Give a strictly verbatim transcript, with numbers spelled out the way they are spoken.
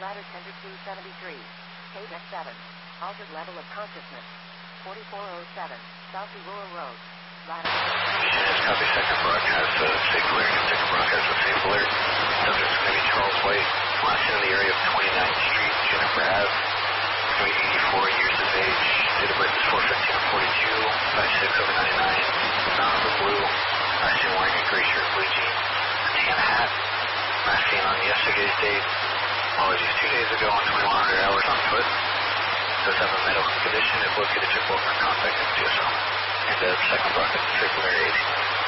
Rider Tender two seventy-three. K D X seven. Altered level of consciousness. forty-four oh seven. South Aurora Road. Rider. Yes, copy. Second broadcast. Uh, Safe Alert. Second broadcast of Safe Alert. Subject's going to be Charles White. Last in the area of twenty-ninth Street, Jennifer Ave. Going to be eighty-four years of age. Date of birth is four fifteen forty-two. five six over ninety-nine. Sound of the blue. Last seen wearing a gray shirt, blue jeans, a tan hat. Last seen on yesterday's date. Apologies, two days ago on twenty-one hundred hours on foot. Does have a medical condition. If located, check over and contact M T S O. And the second broadcast, Safe Alert eighty.